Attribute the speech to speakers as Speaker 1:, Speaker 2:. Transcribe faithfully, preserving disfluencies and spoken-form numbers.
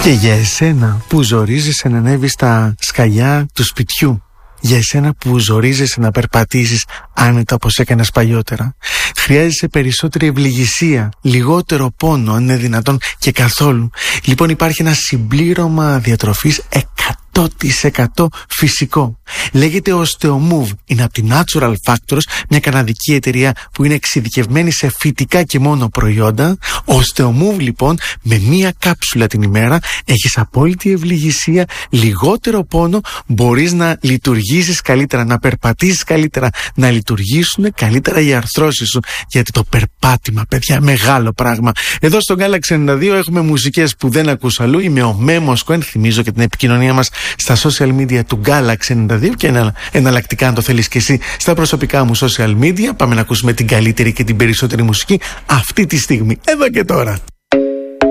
Speaker 1: Και για εσένα που ζορίζεσαι να ανέβεις στα σκαλιά του σπιτιού, για εσένα που ζορίζεσαι να περπατήσεις άνετα όπως έκανες παλιότερα, χρειάζεσαι περισσότερη ευληγησία, λιγότερο πόνο αν είναι δυνατόν και καθόλου. Λοιπόν, υπάρχει ένα συμπλήρωμα διατροφής εκατό τοις εκατό φυσικό. Λέγεται Osteomove. Είναι από την Natural Factors, μια καναδική εταιρεία που είναι εξειδικευμένη σε φυτικά και μόνο προϊόντα. Osteomove λοιπόν, με μία κάψουλα την ημέρα έχεις απόλυτη ευληγησία, λιγότερο πόνο, μπορείς να λειτουργήσεις καλύτερα, να περπατήσεις καλύτερα, να λειτουργήσουν καλύτερα οι αρθρώσεις σου. Γιατί το περπάτημα, παιδιά, μεγάλο πράγμα. Εδώ στο Galaxy ενενήντα δύο έχουμε μουσικές που δεν ακούς αλλού. Είμαι ο Μέμος Cohen. Θυμίζω και την επικοινωνία μας στα social media του Galaxy ενενήντα δύο και ενα, εναλλακτικά, αν το θέλεις και εσύ, στα προσωπικά μου social media. Πάμε να ακούσουμε την καλύτερη και την περισσότερη μουσική αυτή τη στιγμή, εδώ και τώρα.